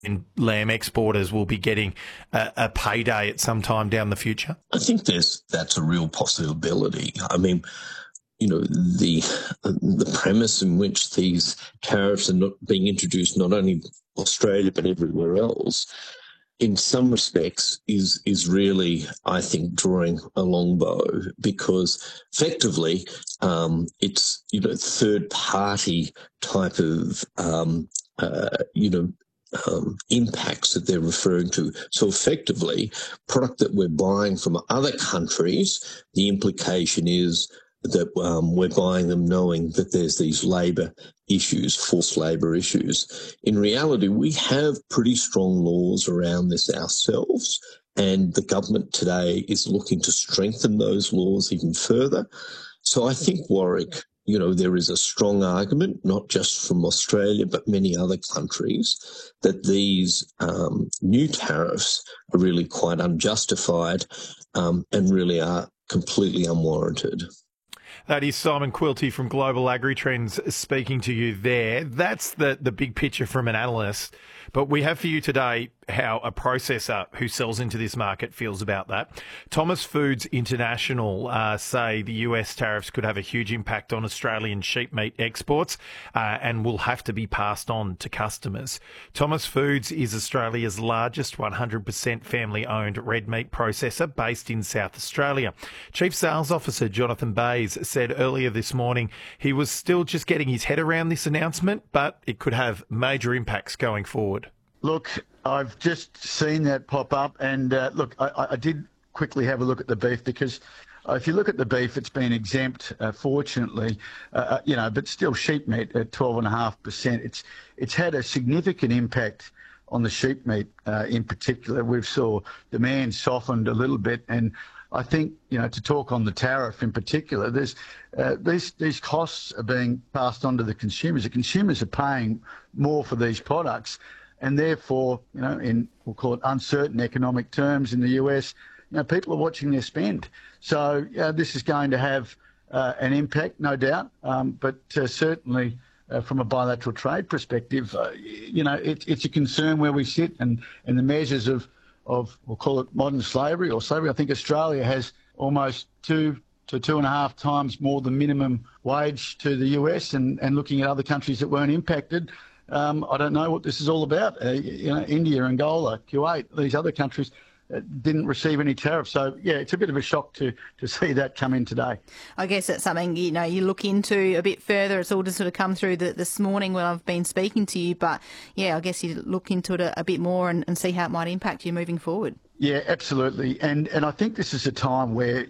lamb exporters will be getting a payday at some time down the future? I think that's a real possibility. I mean, the premise in which these tariffs are not being introduced not only in Australia but everywhere else, in some respects, is really, I think, drawing a long bow, because effectively it's third party type of impacts that they're referring to. So effectively, product that we're buying from other countries, the implication is that we're buying them knowing that there's these labour issues, forced labour issues. In reality, we have pretty strong laws around this ourselves, and the government today is looking to strengthen those laws even further. So I think, Warwick, there is a strong argument, not just from Australia, but many other countries, that these new tariffs are really quite unjustified and really are completely unwarranted. That is Simon Quilty from Global AgriTrends speaking to you there. That's the big picture from an analyst. But we have for you today how a processor who sells into this market feels about that. Thomas Foods International say the US tariffs could have a huge impact on Australian sheep meat exports and will have to be passed on to customers. Thomas Foods is Australia's largest 100% family-owned red meat processor based in South Australia. Chief Sales Officer Jonathan Bays said earlier this morning he was still just getting his head around this announcement, but it could have major impacts going forward. Look, I've just seen that pop up, and I did quickly have a look at the beef, because if you look at the beef, it's been exempt, fortunately, but still sheep meat at 12.5%. It's had a significant impact on the sheep meat in particular. We've saw demand softened a little bit, and I think, to talk on the tariff in particular, there's these costs are being passed on to the consumers. The consumers are paying more for these products, and therefore, in, we'll call it uncertain economic terms in the US, people are watching their spend. So this is going to have an impact, no doubt, but certainly from a bilateral trade perspective, it's a concern where we sit, and the measures of we'll call it modern slavery or slavery. I think Australia has almost 2 to 2.5 times more than minimum wage to the US, and looking at other countries that weren't impacted. I don't know what this is all about. India, Angola, Kuwait, these other countries didn't receive any tariffs. So, it's a bit of a shock to see that come in today. I guess it's something, you look into a bit further. It's all just sort of come through this morning when I've been speaking to you. But, I guess you look into it a bit more and see how it might impact you moving forward. Yeah, absolutely. And I think this is a time where,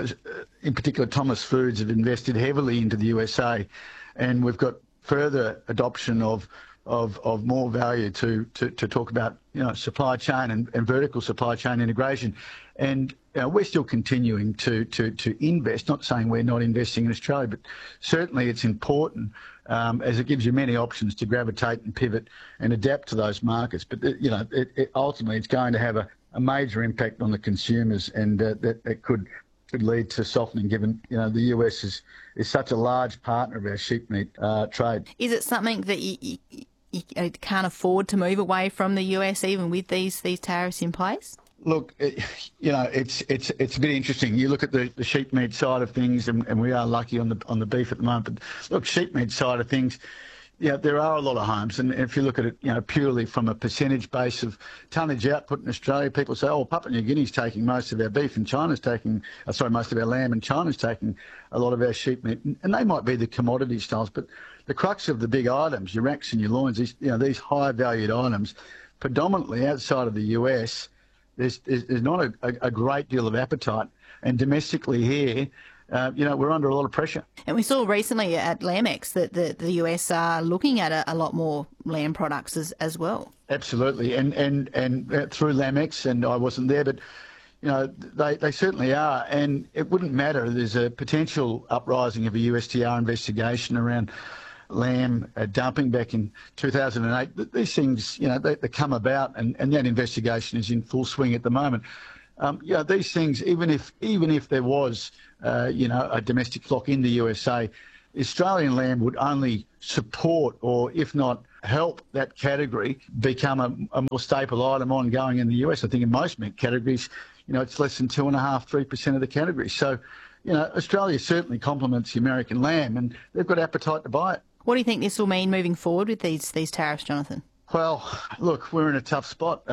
in particular, Thomas Foods have invested heavily into the USA, and we've got further adoption of more value to talk about, supply chain and vertical supply chain integration. And we're still continuing to invest, not saying we're not investing in Australia, but certainly it's important as it gives you many options to gravitate and pivot and adapt to those markets. But, ultimately it's going to have a major impact on the consumers, and that could lead to softening, given the US is such a large partner of our sheep meat trade. Is it something that you can't afford to move away from the US even with these tariffs in place? Look, it's a bit interesting. You look at the sheep meat side of things, and we are lucky on the beef at the moment. But look, sheep meat side of things, there are a lot of homes, and if you look at it, purely from a percentage base of tonnage output in Australia, people say, "Oh, Papua New Guinea's taking most of our beef, and China's taking, most of our lamb, and China's taking a lot of our sheep meat," and they might be the commodity styles, but the crux of the big items, your racks and your loins, these high valued items, predominantly outside of the US, there's not a great deal of appetite, and domestically here, we're under a lot of pressure. And we saw recently at Lambex that the US are looking at a lot more lamb products as well. Absolutely, and through Lambex, and I wasn't there, but they certainly are, and it wouldn't matter. There's a potential uprising of a USTR investigation around lamb dumping back in 2008. These things, they come about, and that investigation is in full swing at the moment. These things, even if there was, a domestic flock in the USA, Australian lamb would only support, or if not help that category become a more staple item ongoing in the US. I think in most meat categories, it's less than 2.5%, 3% of the category. So, Australia certainly complements the American lamb, and they've got appetite to buy it. What do you think this will mean moving forward with these tariffs, Jonathan? Well, look, we're in a tough spot.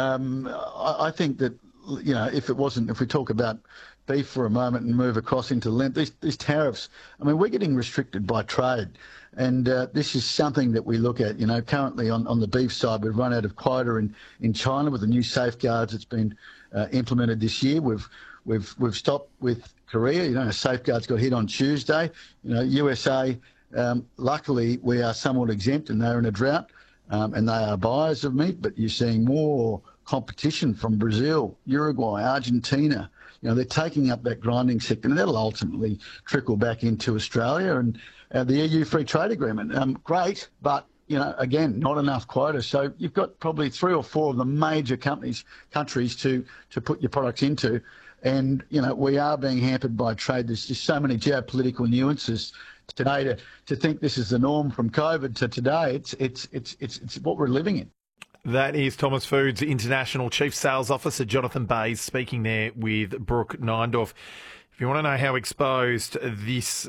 I think that, if we talk about beef for a moment and move across into lamb, these tariffs, we're getting restricted by trade. And this is something that we look at. Currently on the beef side, we've run out of quota in China with the new safeguards that's been implemented this year. We've stopped with Korea. Safeguards got hit on Tuesday. USA, luckily, we are somewhat exempt, and they're in a drought, and they are buyers of meat. But you're seeing more competition from Brazil, Uruguay, Argentina. They're taking up that grinding sector, and that'll ultimately trickle back into Australia and the EU Free Trade Agreement. Great, but again, not enough quota. So you've got probably 3 or 4 of the major countries to put your products into, and we are being hampered by trade. There's just so many geopolitical nuances today to think this is the norm from COVID to today. It's what we're living in. That is Thomas Foods International Chief Sales Officer Jonathan Bayes speaking there with Brooke Neindorf. If you want to know how exposed this,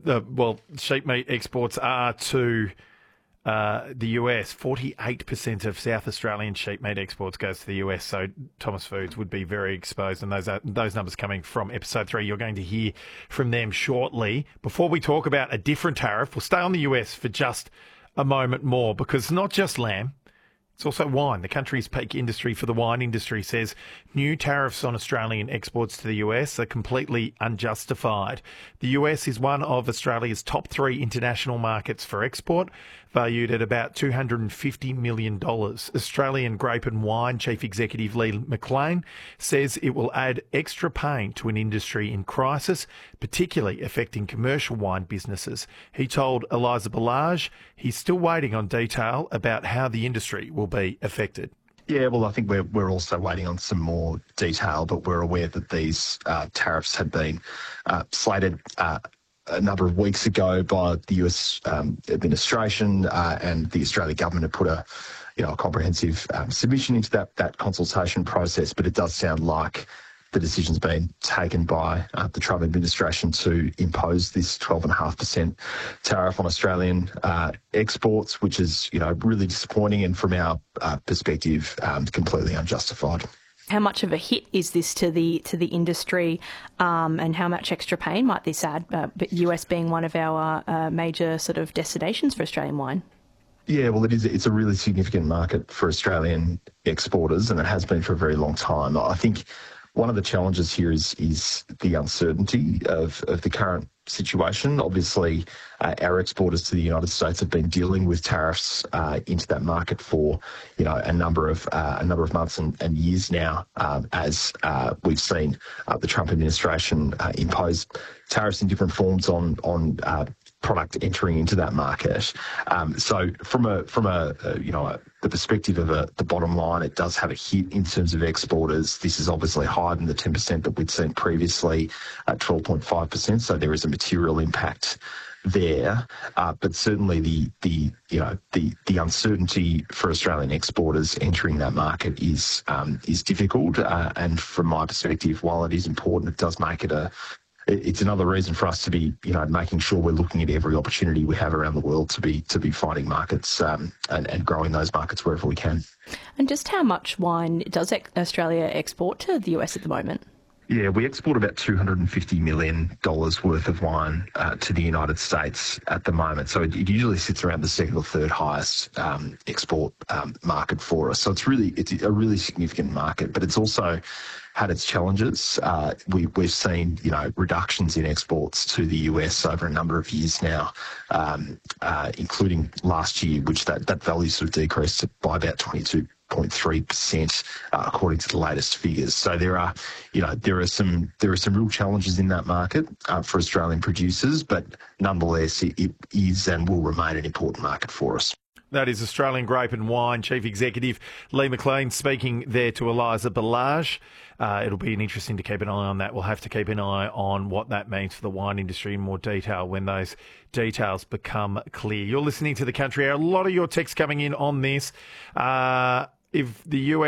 sheep meat exports are to the US, 48% of South Australian sheep meat exports goes to the US, so Thomas Foods would be very exposed, and those numbers coming from episode 3. You're going to hear from them shortly. Before we talk about a different tariff, we'll stay on the US for just a moment more, because not just lamb, it's also wine. The country's peak industry for the wine industry says new tariffs on Australian exports to the US are completely unjustified. The US is one of Australia's top 3 international markets for export, valued at about $250 million. Australian Grape and Wine Chief Executive Lee McLean says it will add extra pain to an industry in crisis, particularly affecting commercial wine businesses. He told Eliza Ballage he's still waiting on detail about how the industry will be affected. Yeah, well, I think we're also waiting on some more detail, but we're aware that these tariffs had been slated a number of weeks ago by the US administration, and the Australian government had put a comprehensive submission into that consultation process. But it does sound like the decision's been taken by the Trump administration to impose this 12.5% tariff on Australian exports, which is really disappointing, and from our perspective, completely unjustified. How much of a hit is this to the industry, and how much extra pain might this add? But US being one of our major sort of destinations for Australian wine. Yeah, well, it's a really significant market for Australian exporters, and it has been for a very long time. I think one of the challenges here is the uncertainty of the current situation. Obviously, our exporters to the United States have been dealing with tariffs into that market for a number of months and years now, as we've seen the Trump administration impose tariffs in different forms on product entering into that market. So from the perspective of the bottom line, it does have a hit in terms of exporters. This is obviously higher than the 10% that we'd seen previously at 12.5%. So there is a material impact there, but certainly the uncertainty for Australian exporters entering that market is difficult. And from my perspective, while it is important, it does make it it's another reason for us to be, making sure we're looking at every opportunity we have around the world to be finding markets and growing those markets wherever we can. And just how much wine does Australia export to the US at the moment? Yeah, we export about $250 million worth of wine to the United States at the moment. So it usually sits around the second or third highest export market for us. So it's a really significant market, but it's also had its challenges. We've seen, reductions in exports to the US over a number of years now, including last year, which that value sort of decreased by about 22.3%, according to the latest figures. So there are some real challenges in that market for Australian producers, but nonetheless, it is and will remain an important market for us. That is Australian Grape and Wine Chief Executive Lee McLean speaking there to Eliza Ballage. It'll be interesting to keep an eye on that. We'll have to keep an eye on what that means for the wine industry in more detail when those details become clear. You're listening to The Country Hour. A lot of your texts coming in on this. If the US